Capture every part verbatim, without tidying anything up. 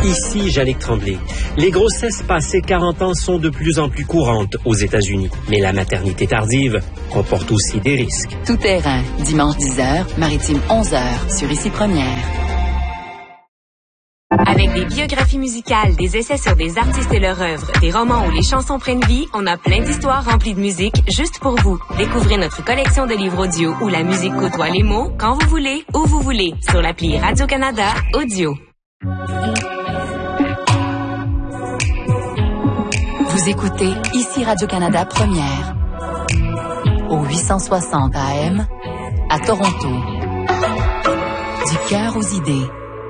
Ici Jannick Tremblay. Les grossesses passées quarante ans sont de plus en plus courantes aux États-Unis. Mais la maternité tardive comporte aussi des risques. Tout terrain, dimanche dix heures, maritime onze heures, sur Ici Première. Avec des biographies musicales, des essais sur des artistes et leur œuvre, des romans où les chansons prennent vie, on a plein d'histoires remplies de musique juste pour vous. Découvrez notre collection de livres audio où la musique côtoie les mots quand vous voulez, où vous voulez, sur l'appli Radio-Canada Audio. Vous écoutez Ici Radio-Canada Première, au huit cent soixante A M, à Toronto. Du cœur aux idées.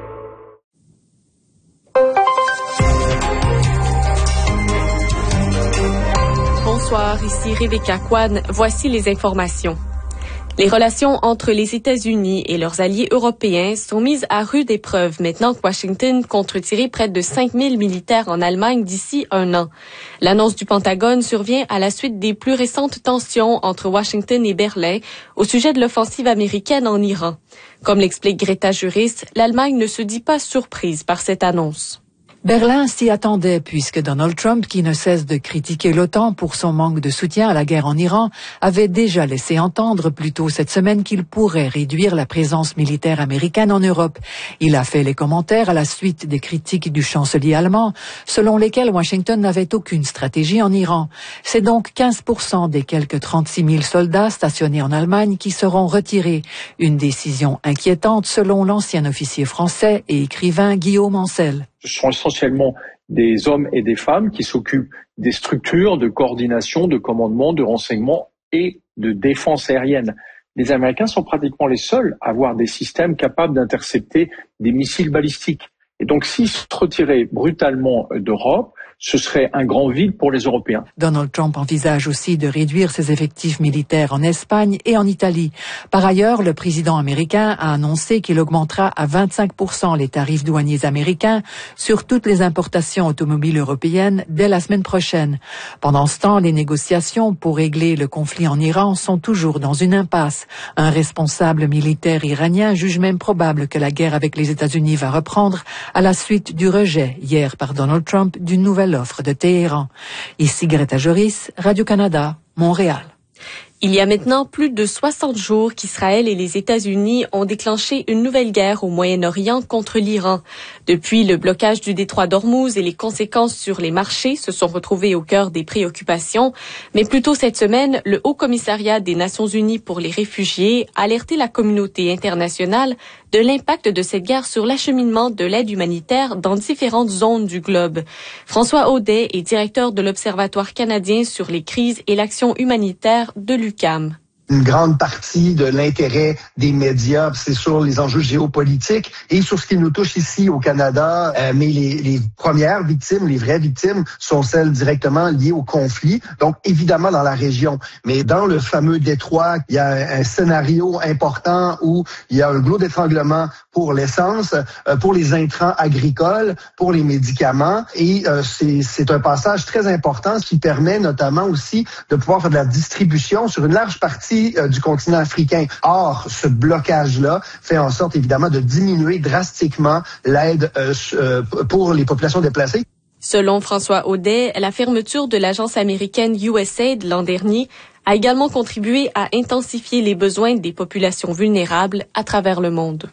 Bonsoir, ici Rebecca Kwan. Voici les informations. Les relations entre les États-Unis et leurs alliés européens sont mises à rude épreuve maintenant que Washington compte retirer près de cinq mille militaires en Allemagne d'ici un an. L'annonce du Pentagone survient à la suite des plus récentes tensions entre Washington et Berlin au sujet de l'offensive américaine en Iran. Comme l'explique Greta Juris, l'Allemagne ne se dit pas surprise par cette annonce. Berlin s'y attendait puisque Donald Trump, qui ne cesse de critiquer l'OTAN pour son manque de soutien à la guerre en Iran, avait déjà laissé entendre plus tôt cette semaine qu'il pourrait réduire la présence militaire américaine en Europe. Il a fait les commentaires à la suite des critiques du chancelier allemand, selon lesquelles Washington n'avait aucune stratégie en Iran. C'est donc quinze pour cent des quelques trente-six mille soldats stationnés en Allemagne qui seront retirés. Une décision inquiétante selon l'ancien officier français et écrivain Guillaume Ancel. Ce sont essentiellement des hommes et des femmes qui s'occupent des structures de coordination, de commandement, de renseignement et de défense aérienne. Les Américains sont pratiquement les seuls à avoir des systèmes capables d'intercepter des missiles balistiques. Et donc, s'ils se retiraient brutalement d'Europe, ce serait un grand vide pour les Européens. Donald Trump envisage aussi de réduire ses effectifs militaires en Espagne et en Italie. Par ailleurs, le président américain a annoncé qu'il augmentera à vingt-cinq pour cent les tarifs douaniers américains sur toutes les importations automobiles européennes dès la semaine prochaine. Pendant ce temps, les négociations pour régler le conflit en Iran sont toujours dans une impasse. Un responsable militaire iranien juge même probable que la guerre avec les États-Unis va reprendre à la suite du rejet, hier par Donald Trump, d'une nouvelle offre de Téhéran. Ici Greta Juris, Radio-Canada, Montréal. Il y a maintenant plus de soixante jours qu'Israël et les États-Unis ont déclenché une nouvelle guerre au Moyen-Orient contre l'Iran. Depuis, le blocage du détroit d'Ormuz et les conséquences sur les marchés se sont retrouvés au cœur des préoccupations. Mais plus tôt cette semaine, le Haut-Commissariat des Nations Unies pour les réfugiés a alerté la communauté internationale de l'impact de cette guerre sur l'acheminement de l'aide humanitaire dans différentes zones du globe. François Audet est directeur de l'Observatoire canadien sur les crises et l'action humanitaire de l'U Q A M. Une grande partie de l'intérêt des médias, c'est sur les enjeux géopolitiques et sur ce qui nous touche ici au Canada. Euh, mais les, les premières victimes, les vraies victimes, sont celles directement liées au conflit. Donc, évidemment, dans la région. Mais dans le fameux détroit, il y a un, un scénario important où il y a un goulot d'étranglement pour l'essence, euh, pour les intrants agricoles, pour les médicaments. Et euh, c'est, c'est un passage très important qui permet notamment aussi de pouvoir faire de la distribution sur une large partie du continent africain. Or, ce blocage-là fait en sorte, évidemment, de diminuer drastiquement l'aide euh, pour les populations déplacées. Selon François Audet, la fermeture de l'agence américaine U S A I D l'an dernier a également contribué à intensifier les besoins des populations vulnérables à travers le monde.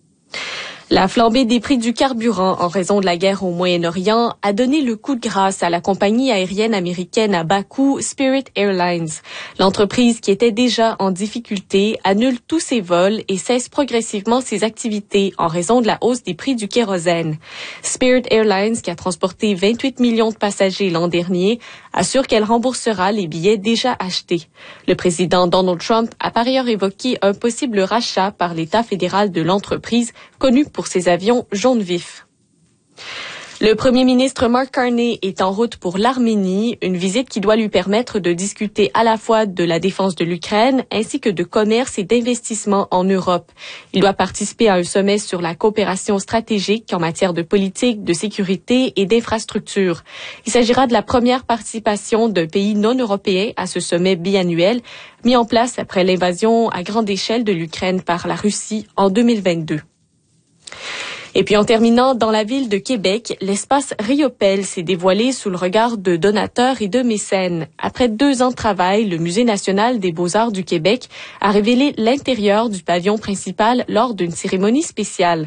La flambée des prix du carburant en raison de la guerre au Moyen-Orient a donné le coup de grâce à la compagnie aérienne américaine à bas coût Spirit Airlines. L'entreprise, qui était déjà en difficulté, annule tous ses vols et cesse progressivement ses activités en raison de la hausse des prix du kérosène. Spirit Airlines, qui a transporté vingt-huit millions de passagers l'an dernier, assure qu'elle remboursera les billets déjà achetés. Le président Donald Trump a par ailleurs évoqué un possible rachat par l'État fédéral de l'entreprise, connu pour ses avions jaune vif. Le premier ministre Mark Carney est en route pour l'Arménie, une visite qui doit lui permettre de discuter à la fois de la défense de l'Ukraine ainsi que de commerce et d'investissement en Europe. Il doit participer à un sommet sur la coopération stratégique en matière de politique, de sécurité et d'infrastructure. Il s'agira de la première participation d'un pays non européen à ce sommet biannuel, mis en place après l'invasion à grande échelle de l'Ukraine par la Russie en deux mille vingt-deux. Et puis en terminant, dans la ville de Québec, l'espace Riopelle s'est dévoilé sous le regard de donateurs et de mécènes. Après deux ans de travail, le Musée national des beaux-arts du Québec a révélé l'intérieur du pavillon principal lors d'une cérémonie spéciale.